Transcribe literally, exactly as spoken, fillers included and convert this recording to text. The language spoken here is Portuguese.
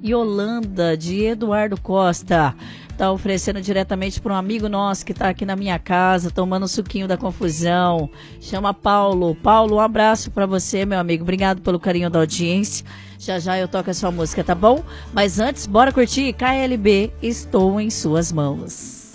Yolanda, de Eduardo Costa. Tá oferecendo diretamente para um amigo nosso que tá aqui na minha casa, tomando um suquinho da confusão. Chama Paulo. Paulo, um abraço para você, meu amigo. Obrigado pelo carinho da audiência. Já já eu toco a sua música, tá bom? Mas antes, bora curtir K L B, Estou em Suas Mãos.